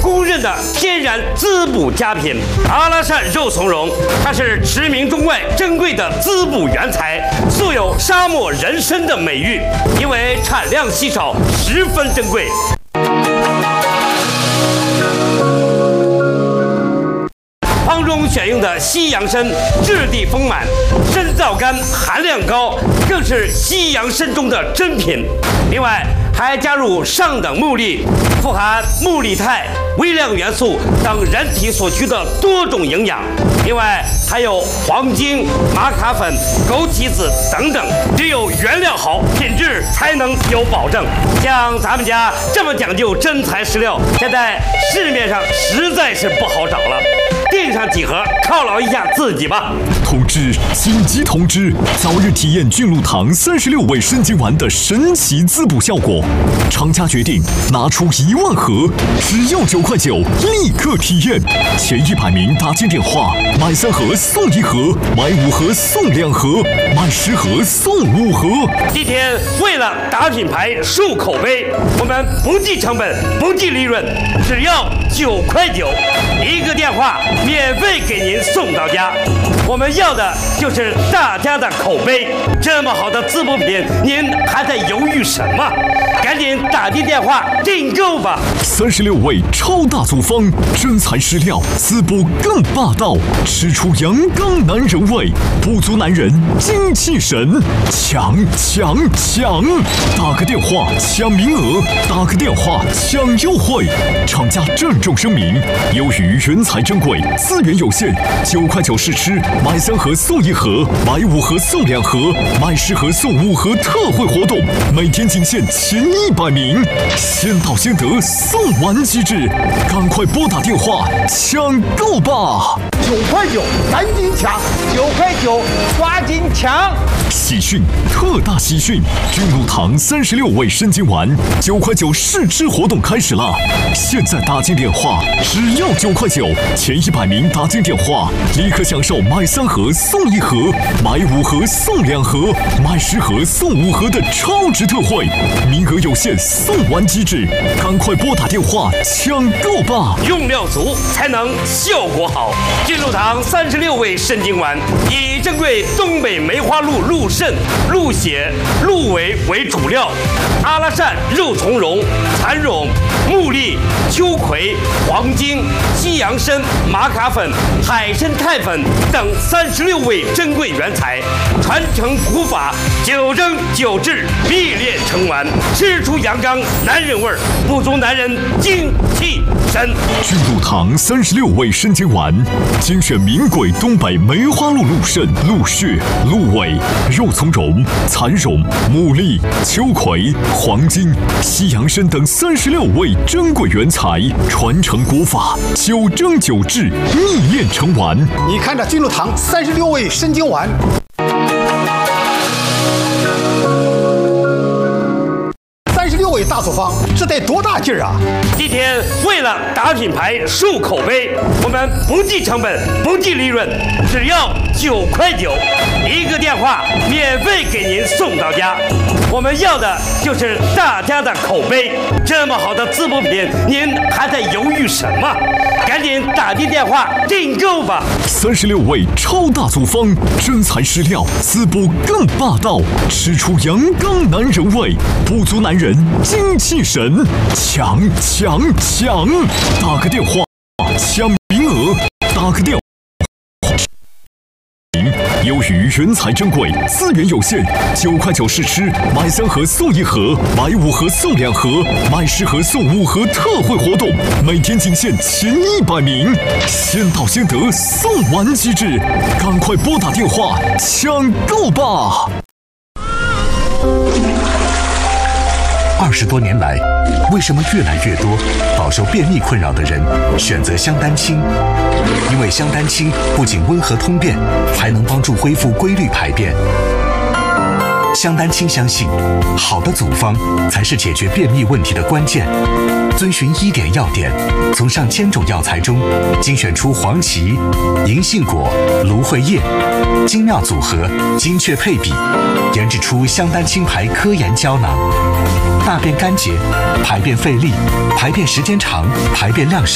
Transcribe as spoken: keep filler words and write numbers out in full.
公认的天然滋补佳品阿拉善肉苁蓉，它是驰名中外珍贵的滋补原材，素有沙漠人参的美誉，因为产量稀少，十分珍贵。汤中选用的西洋参质地丰满，参皂苷含量高，更是西洋参中的珍品。另外还加入上等木粒，富含木力肽、微量元素等人体所需的多种营养。另外还有黄精、玛卡粉、枸杞子等等，只有原料好，品质才能有保证。像咱们家这么讲究真材实料，现在市面上实在是不好找了。订上几盒，犒劳一下自己吧。 通知！紧急通知！早日体验菌露堂三十六味参精丸的神奇滋补效果。厂家决定拿出一万盒，只要九块九，立刻体验。前一百名打进电话，买三盒送一盒，买五盒送两盒，买十盒送五盒。 今天为了打品牌、树口碑，我们不计成本，不计利润，只要九块九，一个电话免费给您送到家。我们要的就是大家的口碑。这么好的滋补品，您还在犹豫什么？赶紧打进电话订购吧！ 三十六味超大组方，真材实料，滋补更霸道，吃出阳刚男人味，补足男人精气神。抢抢抢！打个电话抢名额，打个电话抢优惠。厂家郑重声明：由于原材珍贵，资源有限，九块九试吃，买三盒送一盒，买五盒送两盒，买十盒送五盒特惠活动，每天仅限前一百名，先到先得，送完即止，赶快拨打电话抢购吧！ 九块九，赶紧抢！九块九，抓紧抢！ 喜讯，特大喜讯！菌露堂三十六味参精丸九块九试吃活动开始了，现在打进电话，只要九块九，前一百名打进电话，立刻享受买三盒送一盒，买五盒送两盒，买十盒送五盒的超值特惠，名额有限，送完即止，赶快拨打电话抢购吧！ 用料足才能效果好。菌露堂三十六味参精丸以珍贵东北梅花鹿鹿肾、鹿血、鹿尾为主料，阿拉善肉苁蓉、蚕苇、木栗、秋葵、黄精、西洋参、玛卡粉、海参肽粉等三十六味珍贵原材，传承古法，九蒸九制，秘炼成丸，吃出阳刚男人味儿，补足男人精气神。 菌露堂三十六味参精丸，精选名贵东北梅花鹿鹿肾、鹿血、鹿尾、肉苁蓉、蚕苇、牡蛎、秋葵、黄精、西洋参等三十六味珍贵原材，传承古法，九蒸九制，秘炼成丸。 你看这菌露堂三十六味参精丸。六味大组方，这得多大劲儿啊！ 今天为了打品牌、树口碑，我们不计成本，不计利润，只要九块九，一个电话免费给您送到家。我们要的就是大家的口碑。这么好的滋补品，您还在犹豫什么？赶紧打进电话订购吧！ 三十六味超大组方，真材实料，滋补更霸道，吃出阳刚男人味，补足男人精气神。抢抢抢！打个电话抢名额，打个电话。由于原材珍贵，资源有限，九块九试吃，买三盒送一盒，买五盒送两盒，买十盒送五盒特惠活动，每天仅限前一百名，先到先得，送完即止，赶快拨打电话抢购吧！ 二十多年来，为什么越来越多饱受便秘困扰的人选择香丹清？因为香丹清不仅温和通便，还能帮助恢复规律排便。香丹清相信，好的组方才是解决便秘问题的关键。遵循医典要点，从上千种药材中精选出黄芪、银杏果、芦荟叶，精妙组合，精确配比，研制出香丹清牌科研胶囊。大便干结、排便费力、排便时间长、排便量少。